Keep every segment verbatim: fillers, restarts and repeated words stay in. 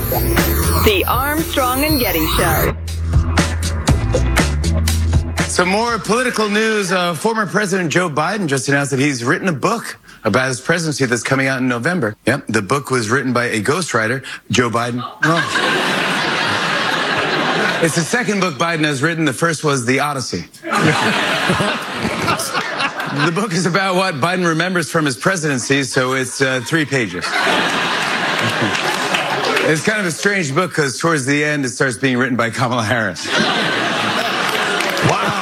The Armstrong and Getty Show. Some more political news. Uh, former President Joe Biden just announced that he's written a book about his presidency that's coming out in November. Yep, the book was written by a ghostwriter, Joe Biden. Oh. It's the second book Biden has written. The first was The Odyssey. The book is about what Biden remembers from his presidency, so it's uh, three pages. It's kind of a strange book because towards the end it starts being written by Kamala Harris. Wow.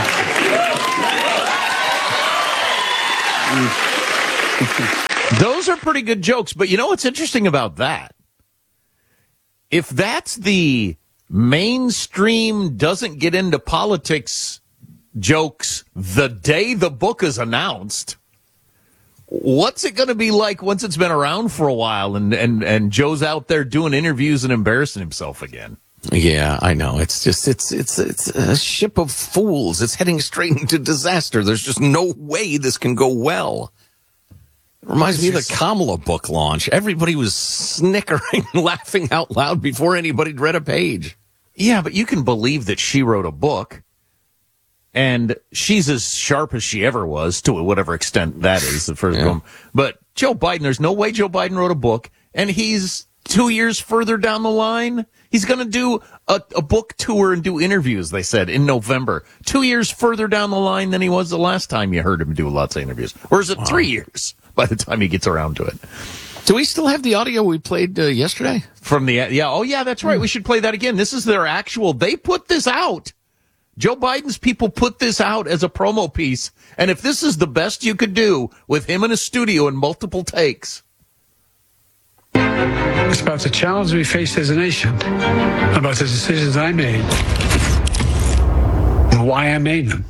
Those are pretty good jokes, but you know what's interesting about that? If that's the mainstream doesn't get into politics jokes the day the book is announced, what's it going to be like once it's been around for a while and, and, and Joe's out there doing interviews and embarrassing himself again? Yeah, I know. It's just, it's, it's, it's a ship of fools. It's heading straight into disaster. There's just no way this can go well. It reminds me of the Kamala book launch. Everybody was snickering, laughing out loud before anybody'd read a page. Yeah, but you can believe that she wrote a book, and she's as sharp as she ever was, to whatever extent that is, the first Yeah. one. But Joe Biden, there's no way Joe Biden wrote a book, and he's two years further down the line. He's going to do a, a book tour and do interviews, they said, in November. Two years further down the line than he was the last time you heard him do lots of interviews. Or is it wow. three years by the time he gets around to it? Do we still have the audio we played uh, yesterday? From the, yeah, oh yeah, that's right. Mm. We should play that again. This is their actual, they put this out. Joe Biden's people put this out as a promo piece. And if this is the best you could do with him in a studio in multiple takes. It's about the challenge we face as a nation, about the decisions I made, and why I made them.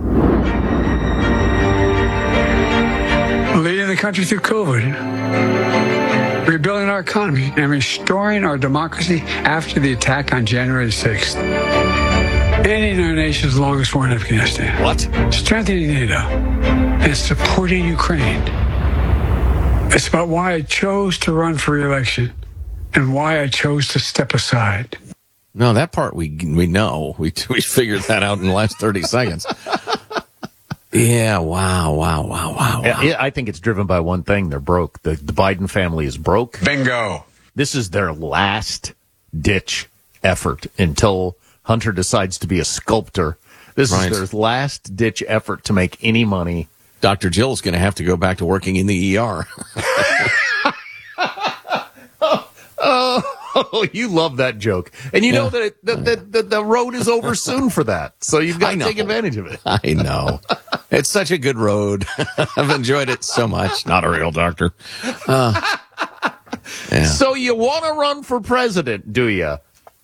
Leading the country through COVID, rebuilding our economy, and restoring our democracy after the attack on January sixth. Ending our nation's longest war in Afghanistan. What? Strengthening NATO and supporting Ukraine. It's about why I chose to run for re-election and why I chose to step aside. No, that part we we know. We we figured that out in the last thirty seconds. Yeah, wow, wow, wow, wow. wow. Yeah, I think it's driven by one thing. They're broke. The, the Biden family is broke. Bingo. This is their last-ditch effort until Hunter decides to be a sculptor. This right. is their last-ditch effort to make any money. Doctor Jill's going to have to go back to working in the E R. oh, oh, you love that joke. And you yeah. know that, it, that, that, that the road is over soon for that. So you've got to take advantage of it. I know. It's such a good road. I've enjoyed it so much. Not a real doctor. Uh, yeah. So you want to run for president, do you?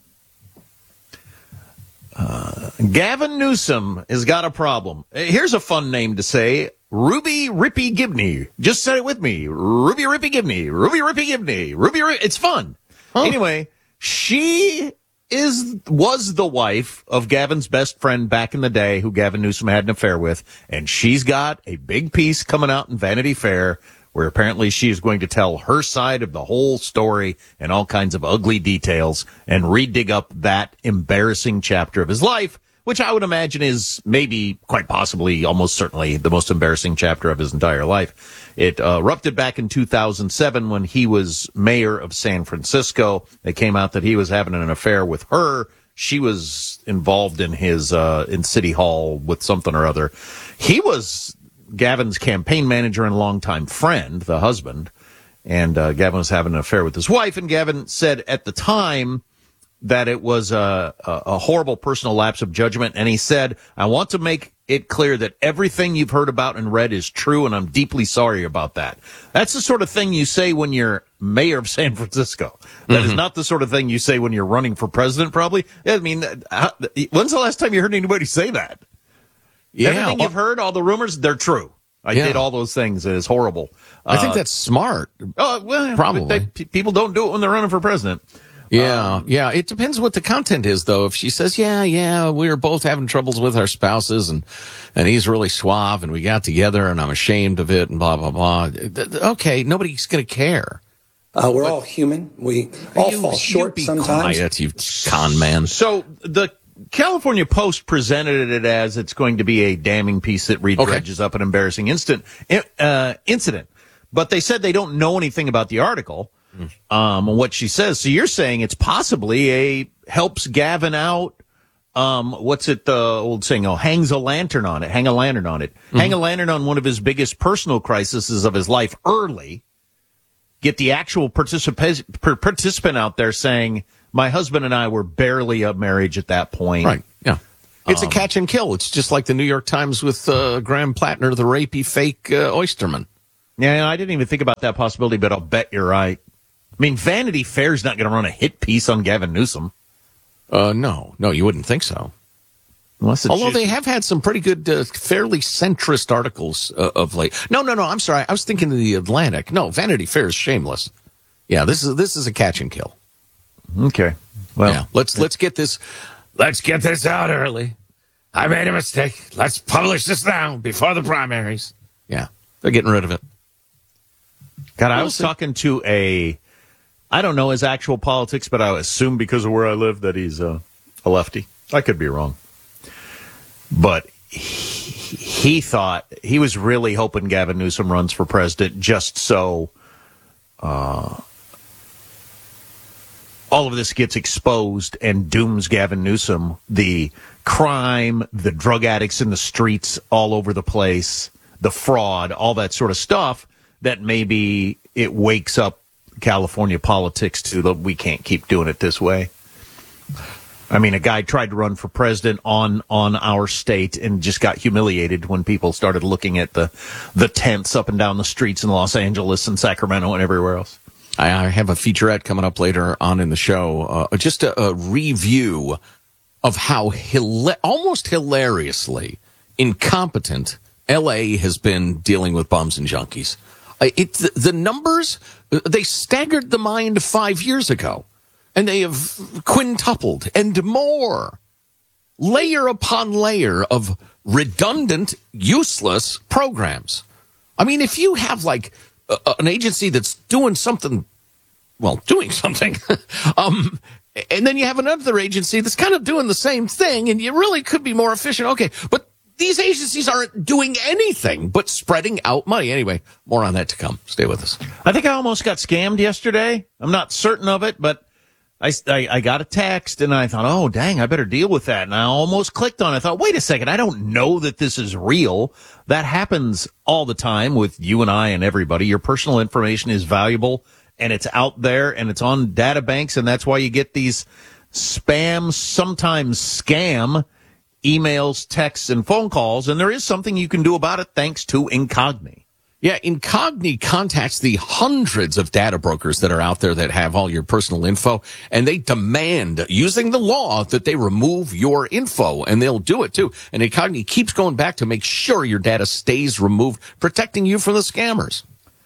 Uh, Gavin Newsom has got a problem. Here's a fun name to say. Ruby Rippy Gibney. Just said it with me. Ruby Rippy Gibney. Ruby Rippy Gibney. Ruby Rippy. It's fun. Huh? Anyway, she is was the wife of Gavin's best friend back in the day who Gavin Newsom had an affair with. And she's got a big piece coming out in Vanity Fair where apparently she is going to tell her side of the whole story and all kinds of ugly details and re-dig up that embarrassing chapter of his life, which I would imagine is maybe, quite possibly, almost certainly the most embarrassing chapter of his entire life. It uh, erupted back in two thousand seven when he was mayor of San Francisco. It came out that he was having an affair with her. She was involved in his uh, in City Hall with something or other. He was Gavin's campaign manager and longtime friend, the husband, and uh, Gavin was having an affair with his wife, and Gavin said at the time that it was a, a, a horrible personal lapse of judgment, and he said, I want to make it clear that everything you've heard about and read is true, and I'm deeply sorry about that. That's the sort of thing you say when you're mayor of San Francisco. That mm-hmm. is not the sort of thing you say when you're running for president, probably. I mean, how, when's the last time you heard anybody say that? Yeah, Everything well, you've heard, all the rumors, they're true. I yeah. did all those things. It is horrible. I uh, think that's smart. Oh, well, probably. They, people don't do it when they're running for president. Yeah, um, yeah. It depends what the content is, though. If she says, yeah, yeah, we were both having troubles with our spouses, and, and he's really suave, and we got together, and I'm ashamed of it, and blah, blah, blah. Okay, nobody's going to care. Uh, we're all human. We all You- fall you short be sometimes. Quiet, you con man. So the California Post presented it as it's going to be a damning piece that redredges up an embarrassing instant, uh, incident. But they said they don't know anything about the article, um, and what she says. So you're saying it's possibly a helps Gavin out. Um, what's it, the old saying? Oh, hangs a lantern on it. Hang a lantern on it. Mm-hmm. Hang a lantern on one of his biggest personal crises of his life early. Get the actual participant participant out there saying, my husband and I were barely a marriage at that point. Right, yeah. It's Um, a catch and kill. It's just like the New York Times with uh, Graham Plattner, the rapey fake uh, oysterman. Yeah, I didn't even think about that possibility, but I'll bet you're right. I mean, Vanity Fair's not going to run a hit piece on Gavin Newsom. Uh, no, no, you wouldn't think so. Unless it's Although just- they have had some pretty good, uh, fairly centrist articles uh, of late. No, no, no. I'm sorry. I was thinking of the Atlantic. No, Vanity Fair is shameless. Yeah, this is this is a catch and kill. Okay. Well, yeah, let's let's get this. Let's get this out early. I made a mistake. Let's publish this now before the primaries. Yeah, they're getting rid of it. God, I was talking to a, I don't know his actual politics, but I assume because of where I live that he's uh, a lefty. I could be wrong. But he, he thought, he was really hoping Gavin Newsom runs for president just so uh, all of this gets exposed and dooms Gavin Newsom. The crime, the drug addicts in the streets all over the place, the fraud, all that sort of stuff, that maybe it wakes up California politics to the, we can't keep doing it this way. I mean, a guy tried to run for president on, on our state and just got humiliated when people started looking at the, the tents up and down the streets in Los Angeles and Sacramento and everywhere else. I have a featurette coming up later on in the show, uh, just a, a review of how hila- almost hilariously incompetent L A has been dealing with bums and junkies. Uh, it, the, the numbers, they staggered the mind five years ago, and they have quintupled and more, layer upon layer of redundant, useless programs. I mean, if you have like a, an agency that's doing something, well, doing something, um, and then you have another agency that's kind of doing the same thing, and you really could be more efficient. Okay, but these agencies aren't doing anything but spreading out money. Anyway, more on that to come. Stay with us. I think I almost got scammed yesterday. I'm not certain of it, but I, I, I got a text and I thought, oh, dang, I better deal with that. And I almost clicked on it. I thought, wait a second, I don't know that this is real. That happens all the time with you and I and everybody. Your personal information is valuable and it's out there and it's on data banks. And that's why you get these spam, sometimes scam emails, texts, and phone calls. And there is something you can do about it thanks to Incogni. Yeah, Incogni contacts the hundreds of data brokers that are out there that have all your personal info, and they demand, using the law, that they remove your info, and they'll do it too. And Incogni keeps going back to make sure your data stays removed, protecting you from the scammers.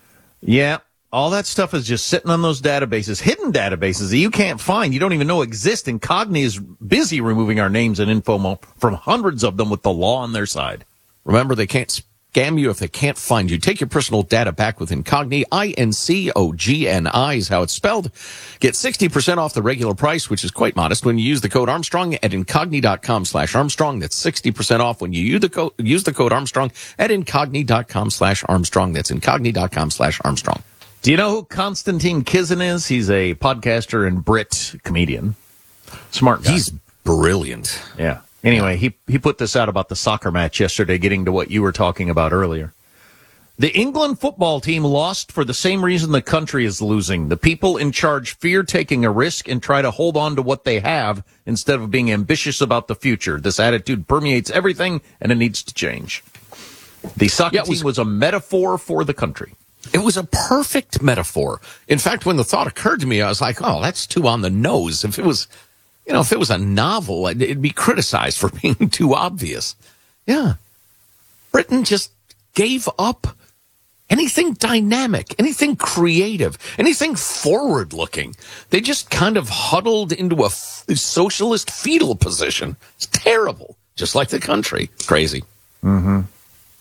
Yeah, all that stuff is just sitting on those databases, hidden databases that you can't find, you don't even know exist. Incogni is busy removing our names and info from hundreds of them with the law on their side. Remember, they can't scam you if they can't find you. Take your personal data back with Incogni. I N C O G N I is how it's spelled. Get sixty percent off the regular price, which is quite modest, when you use the code Armstrong at Incogni.com slash Armstrong. That's sixty percent off when you use the code, use the code Armstrong at Incogni.com slash Armstrong. That's Incogni.com slash Armstrong. Do you know who Konstantin Kizin is? He's a podcaster and Brit comedian. Smart guy. He's brilliant. Yeah. Anyway, he he put this out about the soccer match yesterday, getting to what you were talking about earlier. The England football team lost for the same reason the country is losing. The people in charge fear taking a risk and try to hold on to what they have instead of being ambitious about the future. This attitude permeates everything, and it needs to change. The soccer Yeah, it was- team was a metaphor for the country. It was a perfect metaphor. In fact, when the thought occurred to me, I was like, oh, that's too on the nose. If it was, you know, if it was a novel, it'd be criticized for being too obvious. Yeah. Britain just gave up anything dynamic, anything creative, anything forward-looking. They just kind of huddled into a f- socialist fetal position. It's terrible. Just like the country. Crazy. Mm-hmm.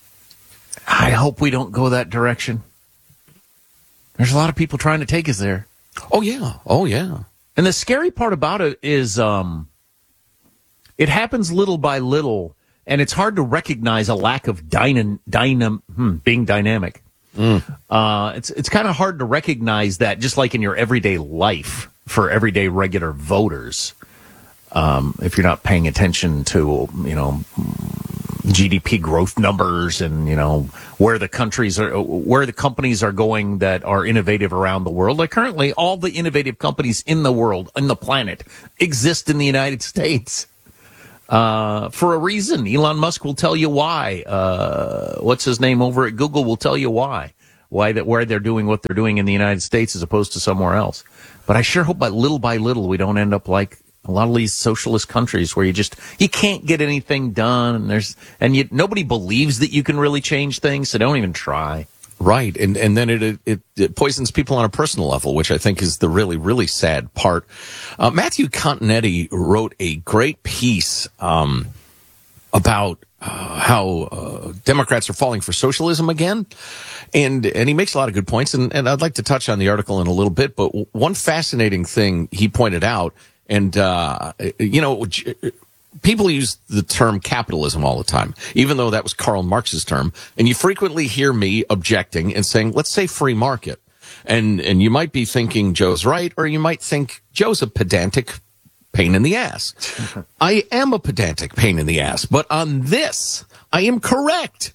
I hope we don't go that direction. There's a lot of people trying to take us there. Oh, yeah. Oh, yeah. And the scary part about it is um, it happens little by little, and it's hard to recognize a lack of dynam, dynam, hmm, being dynamic. Mm. Uh, it's it's kind of hard to recognize that, just like in your everyday life for everyday regular voters. Um, if you're not paying attention to, you know, G D P growth numbers and, you know, where the countries are, where the companies are going that are innovative around the world. Like currently, all the innovative companies in the world, in the planet, exist in the United States. Uh, for a reason. Elon Musk will tell you why. Uh, what's his name over at Google will tell you why. Why that, where they're doing what they're doing in the United States as opposed to somewhere else. But I sure hope by little by little we don't end up like a lot of these socialist countries where you just, you can't get anything done. And there's, and you, nobody believes that you can really change things. So don't even try. Right. And, and then it, it, it poisons people on a personal level, which I think is the really, really sad part. Uh, Matthew Continetti wrote a great piece, um, about, uh, how, uh, Democrats are falling for socialism again. And, and he makes a lot of good points. And, and I'd like to touch on the article in a little bit. But one fascinating thing he pointed out, and, uh, you know, people use the term capitalism all the time, even though that was Karl Marx's term. And you frequently hear me objecting and saying, let's say free market. And, and you might be thinking Joe's right, or you might think Joe's a pedantic pain in the ass. I am a pedantic pain in the ass, but on this, I am correct.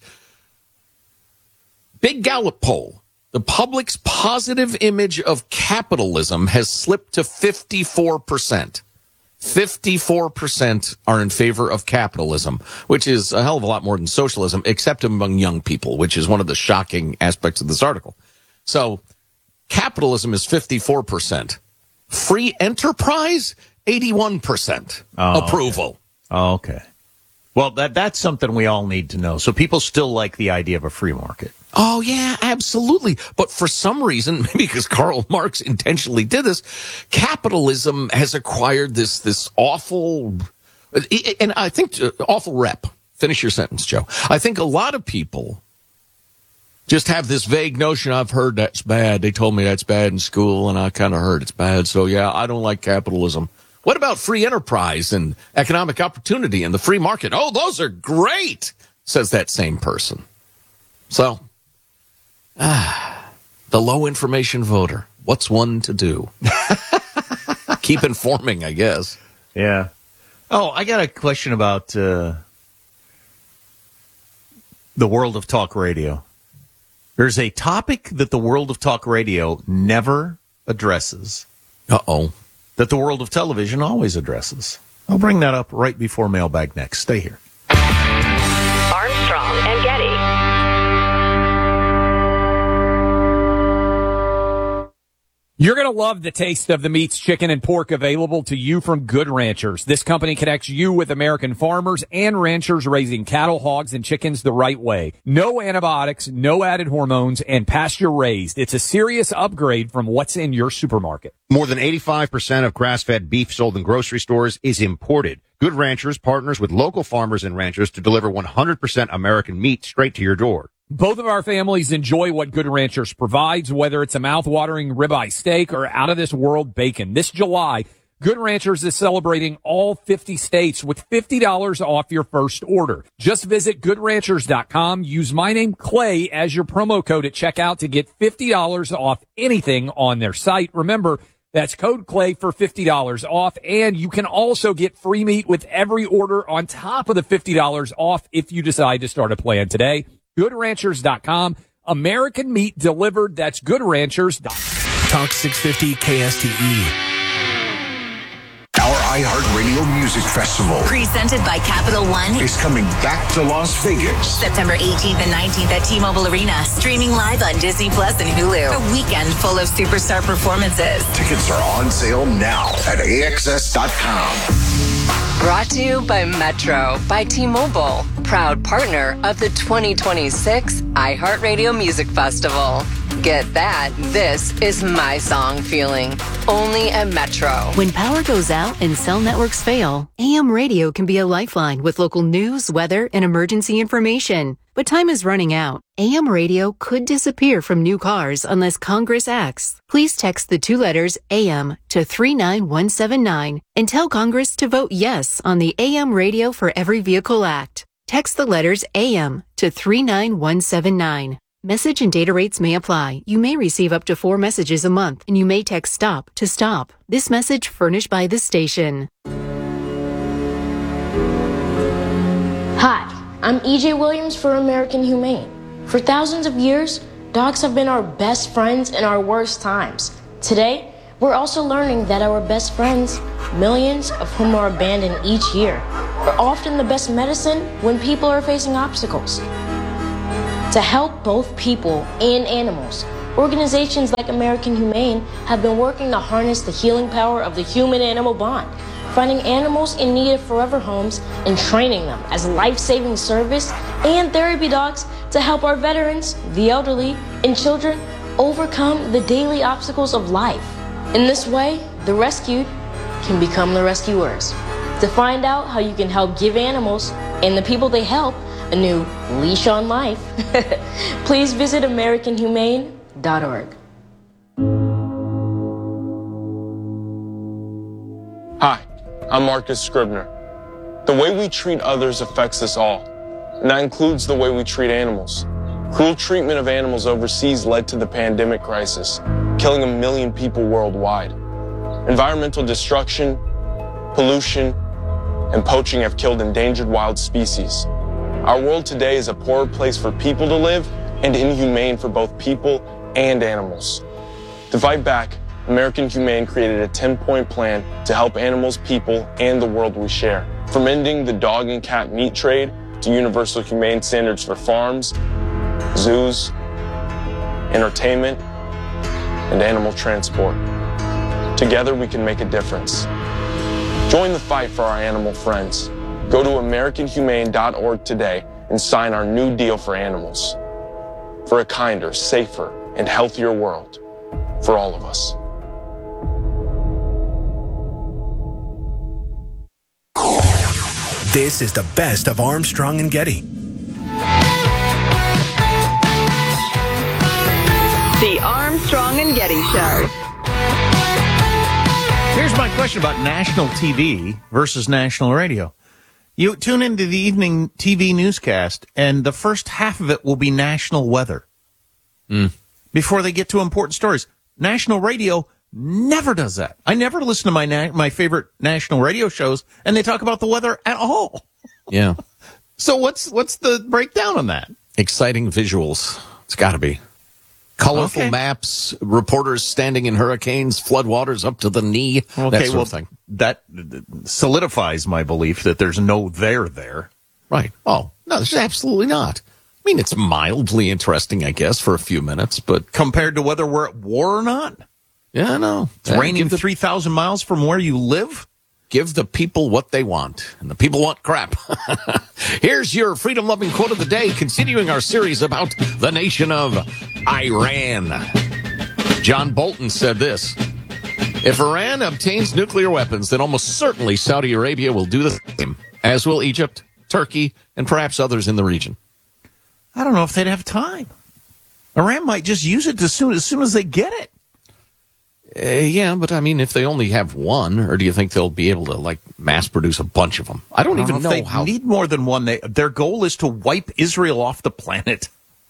Big Gallup poll. The public's positive image of capitalism has slipped to fifty-four percent. fifty-four percent are in favor of capitalism, which is a hell of a lot more than socialism, except among young people, which is one of the shocking aspects of this article. So capitalism is fifty-four percent. Free enterprise, eighty-one percent oh, approval. Okay. Oh, okay. Well, that that's something we all need to know. So people still like the idea of a free market. Oh, yeah, absolutely. But for some reason, maybe because Karl Marx intentionally did this, capitalism has acquired this this awful, and I think uh, awful rep. Finish your sentence, Joe. I think a lot of people just have this vague notion. I've heard that's bad. They told me that's bad in school, and I kind of heard it's bad. So, yeah, I don't like capitalism. What about free enterprise and economic opportunity and the free market? Oh, those are great, says that same person. So, ah, the low information voter. What's one to do? Keep informing, I guess. Yeah. Oh, I got a question about uh, the world of talk radio. There's a topic that the world of talk radio never addresses. Uh-oh. That the world of television always addresses. I'll bring that up right before Mailbag Next. Stay here. Armstrong and Getty. You're going to love the taste of the meats, chicken, and pork available to you from Good Ranchers. This company connects you with American farmers and ranchers raising cattle, hogs, and chickens the right way. No antibiotics, no added hormones, and pasture raised. It's a serious upgrade from what's in your supermarket. More than eighty-five percent of grass-fed beef sold in grocery stores is imported. Good Ranchers partners with local farmers and ranchers to deliver one hundred percent American meat straight to your door. Both of our families enjoy what Good Ranchers provides, whether it's a mouth-watering ribeye steak or out-of-this-world bacon. This July, Good Ranchers is celebrating all fifty states with fifty dollars off your first order. Just visit good ranchers dot com. Use my name, Clay, as your promo code at checkout to get fifty dollars off anything on their site. Remember, that's code Clay for fifty dollars off, and you can also get free meat with every order on top of the fifty dollars off if you decide to start a plan today. good ranchers dot com. American meat delivered. That's good ranchers dot com. Talk six fifty K S T E. Our iHeartRadio Music Festival, presented by Capital One, is coming back to Las Vegas. September eighteenth and nineteenth at T-Mobile Arena. Streaming live on Disney Plus and Hulu. A weekend full of superstar performances. Tickets are on sale now at A X S dot com. Brought to you by Metro by T-Mobile, proud partner of the twenty twenty-six iHeartRadio Music Festival. Get that. This is my song feeling. Only at Metro. When power goes out and cell networks fail, A M radio can be a lifeline with local news, weather, and emergency information. But time is running out. A M radio could disappear from new cars unless Congress acts. Please text the two letters A M to three nine one seven nine and tell Congress to vote yes on the A M Radio for Every Vehicle Act. Text the letters A M to three nine one seven nine. Message and data rates may apply. You may receive up to four messages a month, and you may text STOP to stop. This message furnished by the station. Hi, I'm E J Williams for American Humane. For thousands of years, dogs have been our best friends in our worst times. Today, we're also learning that our best friends, millions of whom are abandoned each year, are often the best medicine when people are facing obstacles. To help both people and animals, organizations like American Humane have been working to harness the healing power of the human-animal bond, finding animals in need of forever homes and training them as life-saving service and therapy dogs to help our veterans, the elderly, and children overcome the daily obstacles of life. In this way, the rescued can become the rescuers. To find out how you can help give animals and the people they help a new leash on life, please visit American Humane dot org. Hi, I'm Marcus Scribner. The way we treat others affects us all, and that includes the way we treat animals. Cruel treatment of animals overseas led to the pandemic crisis, killing a million people worldwide. Environmental destruction, pollution, and poaching have killed endangered wild species. Our world today is a poorer place for people to live and inhumane for both people and animals. To fight back, American Humane created a ten-point plan to help animals, people, and the world we share. From ending the dog and cat meat trade to universal humane standards for farms, zoos, entertainment, and animal transport. Together we can make a difference. Join the fight for our animal friends. Go to American Humane dot org today and sign our new deal for animals. For a kinder, safer, and healthier world for all of us. This is the best of Armstrong and Getty. The Armstrong and Getty Show. Here's my question about national T V versus national radio. You tune into the evening T V newscast, and the first half of it will be national weather. Mm. Before they get to important stories. National radio never does that. I never listen to my na- my favorite national radio shows, and they talk about the weather at all. Yeah. So what's what's the breakdown on that? Exciting visuals. It's got to be. Colorful Okay. maps, reporters standing in hurricanes, floodwaters up to the knee, Okay, that sort well, of thing. that solidifies my belief that there's no there there. Right. Oh, no, there's absolutely not. I mean, it's mildly interesting, I guess, for a few minutes, but compared to whether we're at war or not. Yeah, I know. It's uh, raining the, three thousand miles from where you live. Give the people what they want, and the people want crap. Here's your freedom-loving quote of the day, continuing our series about the nation of Iran. John Bolton said this: if Iran obtains nuclear weapons, then almost certainly Saudi Arabia will do the same, as will Egypt, Turkey, and perhaps others in the region. I don't know if they'd have time. Iran might just use it as soon as soon as they get it. Uh, yeah, but I mean, if they only have one, or do you think they'll be able to like mass produce a bunch of them? I don't, I don't even know, know how. They need more than one. They, their goal is to wipe Israel off the planet.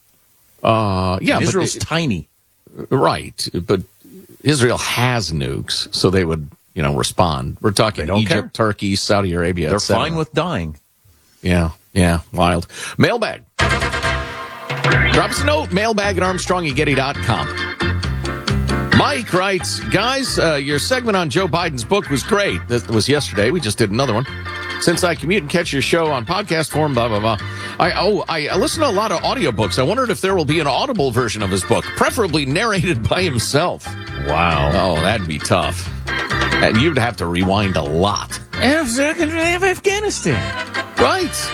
Uh, yeah, Israel's but it, tiny, right? But Israel has nukes, so they would, you know, respond. We're talking Egypt, care. Turkey, Saudi Arabia. They're fine with dying. Yeah, yeah, wild. Mailbag. Drop us a note. Mailbag at Armstrong and Getty dot com. Mike writes, guys, uh, your segment on Joe Biden's book was great. That was yesterday. We just did another one. Since I commute and catch your show on podcast form, blah, blah, blah. I, oh, I, I listen to a lot of audiobooks. I wondered if there will be an audible version of his book, preferably narrated by himself. Wow. Oh, that'd be tough. And you'd have to rewind a lot. Afghanistan. Right.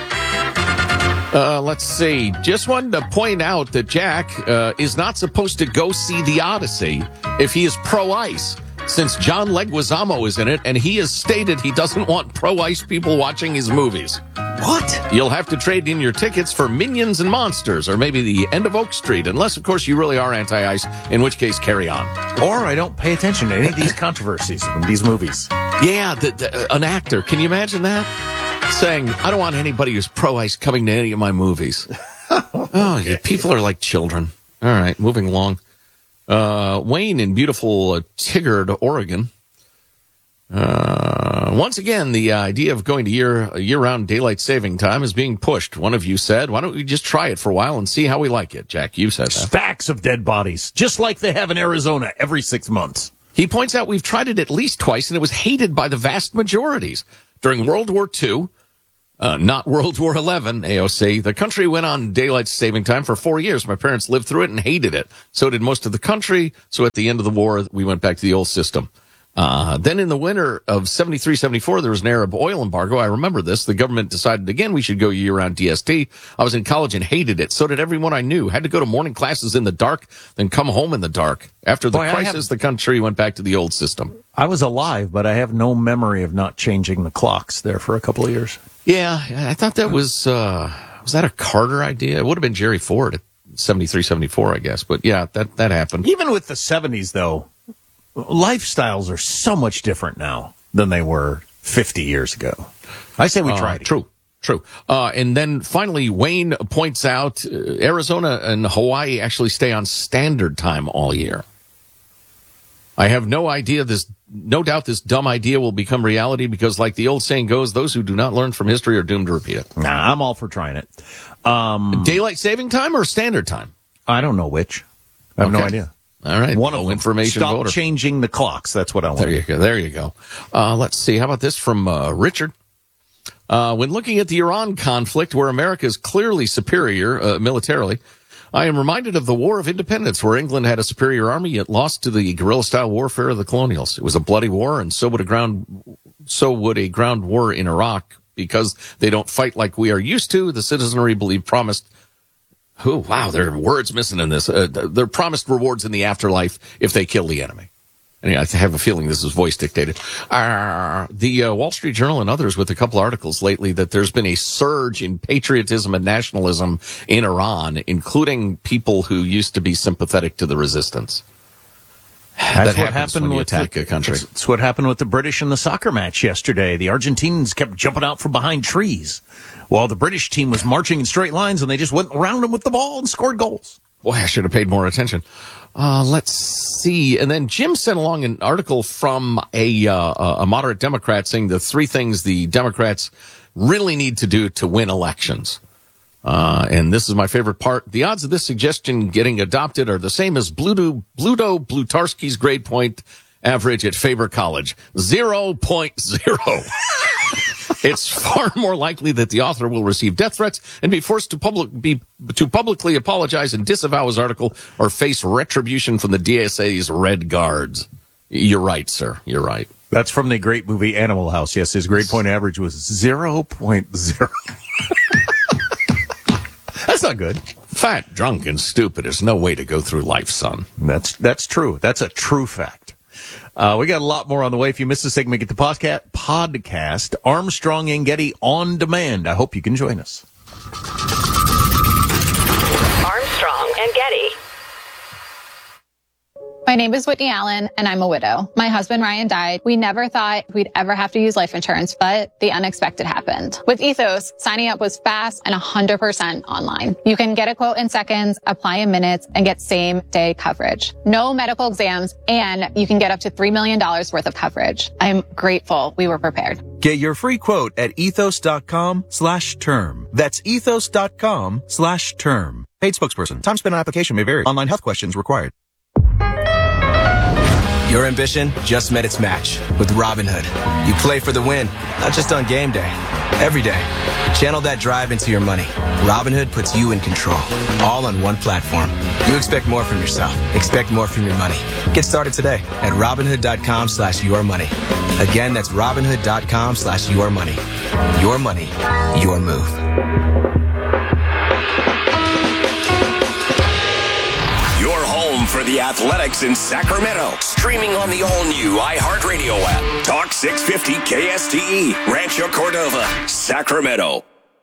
Uh, let's see. Just wanted to point out that Jack uh, is not supposed to go see The Odyssey if he is pro-ICE, since John Leguizamo is in it, and he has stated he doesn't want pro-ICE people watching his movies. What? You'll have to trade in your tickets for Minions and Monsters, or maybe the end of Oak Street, unless, of course, you really are anti-ice, in which case, carry on. Or I don't pay attention to any of these controversies in these movies. Yeah, the, the, an actor. Can you imagine that? Saying, I don't want anybody who's pro-ice coming to any of my movies. Oh, yeah, people are like children. All right, moving along. Uh, Wayne in beautiful uh, Tigard, Oregon. Uh, once again, the idea of going to year year-round daylight saving time is being pushed. One of you said, why don't we just try it for a while and see how we like it? Jack, you said that. Stacks of dead bodies, just like they have in Arizona every six months. He points out we've tried it at least twice, and it was hated by the vast majorities. During World War Two, uh, not World War Eleven, A O C, the country went on daylight saving time for four years. My parents lived through it and hated it. So did most of the country. So at the end of the war, we went back to the old system. Uh, then in the winter of seventy-three seventy-four, there was an Arab oil embargo. I remember this. The government decided again we should go year-round D S T. I was in college and hated it. So did everyone I knew. Had to go to morning classes in the dark, then come home in the dark. After the Boy, crisis, have... the country went back to the old system. I was alive, but I have no memory of not changing the clocks there for a couple of years. Yeah, I thought that was, uh, was that a Carter idea? It would have been Jerry Ford at seventy-three seventy-four, I guess. But yeah, that, that happened. Even with the seventies, though, lifestyles are so much different now than they were fifty years ago. I say we try uh, it. True, true. Uh, and then finally, Wayne points out uh, Arizona and Hawaii actually stay on standard time all year. I have no idea this, no doubt this dumb idea will become reality because like the old saying goes, those who do not learn from history are doomed to repeat it. Nah, I'm all for trying it. Um, Daylight saving time or standard time? I don't know which. I have okay. no idea. All right. One of them. Information Stop voter. changing the clocks. That's what I want. There you go. There you go. Uh, let's see. How about this from uh, Richard? Uh, when looking at the Iran conflict, where America is clearly superior uh, militarily, I am reminded of the War of Independence, where England had a superior army yet lost to the guerrilla-style warfare of the colonials. It was a bloody war, and so would a ground, so would a ground war in Iraq, because they don't fight like we are used to. The citizenry believe promised. Oh, wow, there are words missing in this. Uh, they're promised rewards in the afterlife if they kill the enemy. And I have a feeling this is voice dictated. Uh, the uh, Wall Street Journal and others with a couple articles lately that there's been a surge in patriotism and nationalism in Iran, including people who used to be sympathetic to the resistance. That's that what happens happened when you with attack the, a country. That's what happened with the British in the soccer match yesterday. The Argentinians kept jumping out from behind trees while the British team was marching in straight lines, and they just went around them with the ball and scored goals. Boy, I should have paid more attention. Uh, let's see. And then Jim sent along an article from a, uh, a moderate Democrat saying the three things the Democrats really need to do to win elections. Uh, and this is my favorite part. The odds of this suggestion getting adopted are the same as Bluto, Bluto Blutarski's grade point average at Faber College. zero point zero. It's far more likely that the author will receive death threats and be forced to public be to publicly apologize and disavow his article or face retribution from the D S A's Red Guards. You're right, sir. You're right. That's from the great movie Animal House. Yes, his grade point average was zero point zero. That's not good. Fat, drunk, and stupid is no way to go through life, son. That's that's true. That's a true fact. Uh, we got a lot more on the way. If you missed the segment, get the podcast, podcast Armstrong and Getty on demand. I hope you can join us. Armstrong and Getty. My name is Whitney Allen, and I'm a widow. My husband, Ryan, died. We never thought we'd ever have to use life insurance, but the unexpected happened. With Ethos, signing up was fast and one hundred percent online. You can get a quote in seconds, apply in minutes, and get same-day coverage. No medical exams, and you can get up to three million dollars worth of coverage. I'm grateful we were prepared. Get your free quote at ethos.com slash term. That's ethos.com slash term. Paid spokesperson. Time spent on application may vary. Online health questions required. Your ambition just met its match with Robinhood. You play for the win, not just on game day, every day. Channel that drive into your money. Robinhood puts you in control, all on one platform. You expect more from yourself. Expect more from your money. Get started today at Robinhood.com slash your money. Again, that's Robinhood.com slash your money. Your money, your move. For the Athletics in Sacramento. Streaming on the all-new iHeartRadio app. Talk six fifty K S T E. Rancho Cordova, Sacramento.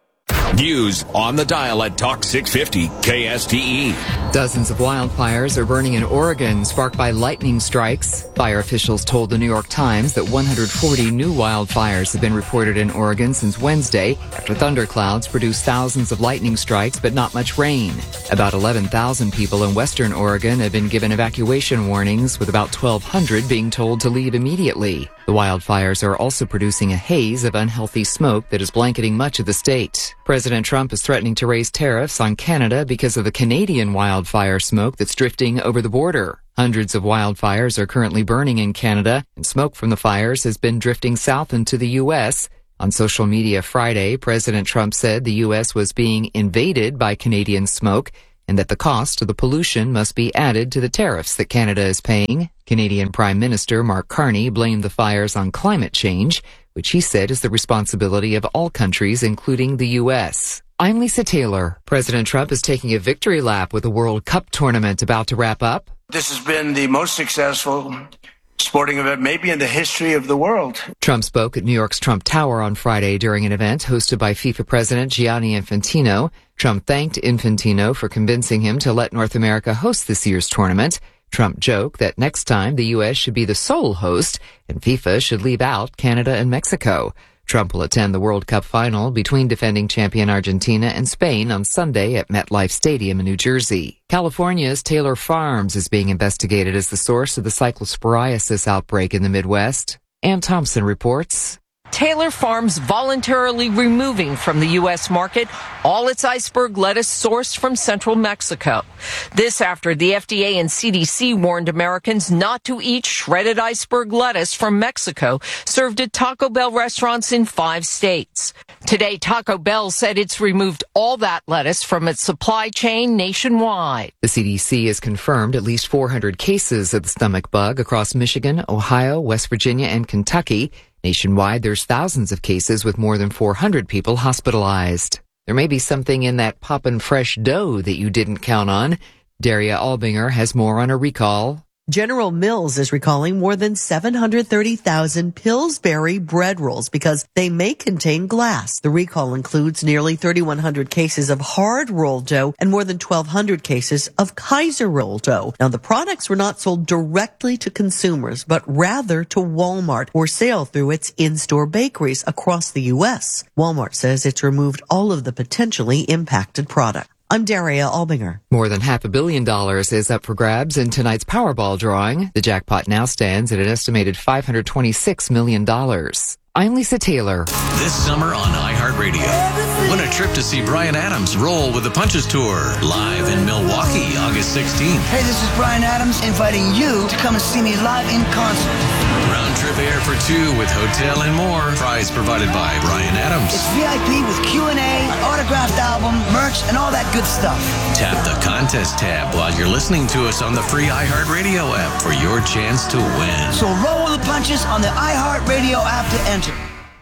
News on the dial at Talk six fifty K S T E. Dozens of wildfires are burning in Oregon, sparked by lightning strikes. Fire officials told the New York Times that one hundred forty new wildfires have been reported in Oregon since Wednesday after thunderclouds produced thousands of lightning strikes but not much rain. About eleven thousand people in western Oregon have been given evacuation warnings, with about twelve hundred being told to leave immediately. The wildfires are also producing a haze of unhealthy smoke that is blanketing much of the state. President Trump is threatening to raise tariffs on Canada because of the Canadian wildfire smoke that's drifting over the border. Hundreds of wildfires are currently burning in Canada, and smoke from the fires has been drifting south into the U S. On social media Friday, President Trump said the U S was being invaded by Canadian smoke and that the cost of the pollution must be added to the tariffs that Canada is paying. Canadian Prime Minister Mark Carney blamed the fires on climate change, which he said is the responsibility of all countries, including the U S. I'm Lisa Taylor. President Trump is taking a victory lap with the World Cup tournament about to wrap up. This has been the most successful sporting event maybe in the history of the world. Trump spoke at New York's Trump Tower on Friday during an event hosted by FIFA President Gianni Infantino. Trump thanked Infantino for convincing him to let North America host this year's tournament. Trump joked that next time the U S should be the sole host and FIFA should leave out Canada and Mexico. Trump will attend the World Cup final between defending champion Argentina and Spain on Sunday at MetLife Stadium in New Jersey. California's Taylor Farms is being investigated as the source of the cyclosporiasis outbreak in the Midwest. Ann Thompson reports. Taylor Farms voluntarily removing from the U S market all its iceberg lettuce sourced from central Mexico. This after the F D A and C D C warned Americans not to eat shredded iceberg lettuce from Mexico served at Taco Bell restaurants in five states. Today, Taco Bell said it's removed all that lettuce from its supply chain nationwide. The C D C has confirmed at least four hundred cases of the stomach bug across Michigan, Ohio, West Virginia, and Kentucky. Nationwide, there's thousands of cases with more than four hundred people hospitalized. There may be something in that poppin' fresh dough that you didn't count on. Daria Albinger has more on a recall. General Mills is recalling more than seven hundred thirty thousand Pillsbury bread rolls because they may contain glass. The recall includes nearly thirty-one hundred cases of hard roll dough and more than twelve hundred cases of Kaiser roll dough. Now, the products were not sold directly to consumers, but rather to Walmart for sale through its in-store bakeries across the U S. Walmart says it's removed all of the potentially impacted product. I'm Daria Albinger. More than half a billion dollars is up for grabs in tonight's Powerball drawing. The jackpot now stands at an estimated five hundred twenty-six million dollars. I'm Lisa Taylor. This summer on iHeartRadio, win a trip to see Bryan Adams roll with the Punches Tour, live in Milwaukee, August sixteenth. Hey, this is Bryan Adams inviting you to come and see me live in concert. Round trip air for two with hotel and more. Prize provided by Bryan Adams. It's V I P with Q and A, an autographed album, merch, and all that good stuff. Tap the contest tab while you're listening to us on the free iHeartRadio app for your chance to win. So roll with the punches on the iHeartRadio app to enter.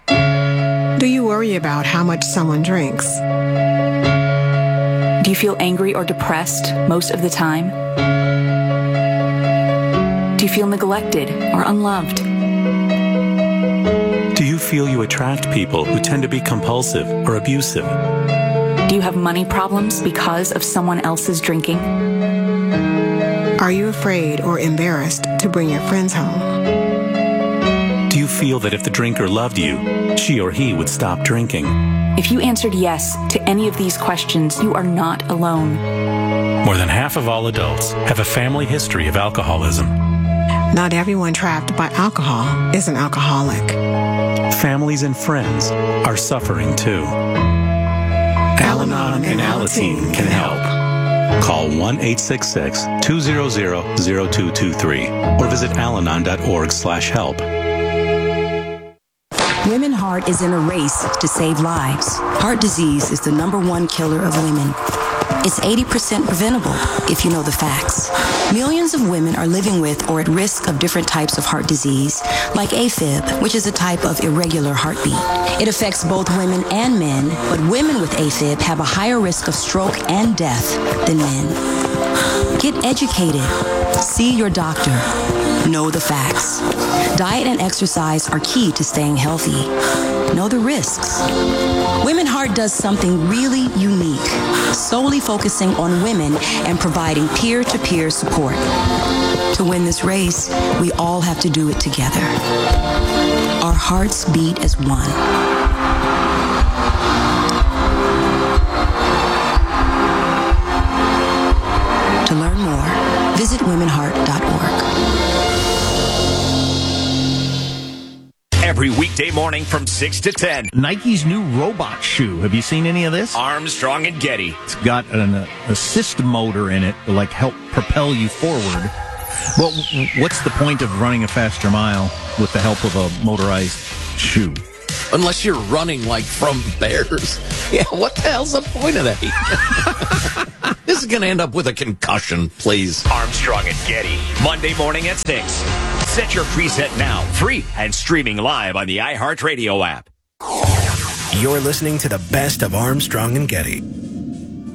Do you worry about how much someone drinks? Do you feel angry or depressed most of the time? Do you feel neglected or unloved? Do you feel you attract people who tend to be compulsive or abusive? Do you have money problems because of someone else's drinking? Are you afraid or embarrassed to bring your friends home? Do you feel that if the drinker loved you, she or he would stop drinking? If you answered yes to any of these questions, you are not alone. More than half of all adults have a family history of alcoholism. Not everyone trapped by alcohol is an alcoholic. Families and friends are suffering too. Al-Anon and Alateen can help. Call one eight six six, two zero zero, zero two two three or visit alanon dot org slash help. Women Heart is in a race to save lives. Heart disease is the number one killer of women. It's eighty percent preventable if you know the facts. Millions of women are living with or at risk of different types of heart disease, like AFib, which is a type of irregular heartbeat. It affects both women and men, but women with AFib have a higher risk of stroke and death than men. Get educated. See your doctor. Know the facts. Diet and exercise are key to staying healthy. Know the risks. Women Heart does something really unique, solely focusing on women and providing peer-to-peer support. To win this race, we all have to do it together. Our hearts beat as one. To learn more, visit women heart dot org. Every weekday morning from six to ten. Nike's new robot shoe. Have you seen any of this? Armstrong and Getty. It's got an uh, assist motor in it to like help propel you forward. Well, what's the point of running a faster mile with the help of a motorized shoe? Unless you're running like from bears. Yeah, what the hell's the point of that? This is going to end up with a concussion, please. Armstrong and Getty. Monday morning at six. Set your preset now, free and streaming live on the iHeartRadio app. You're listening to the best of Armstrong and Getty.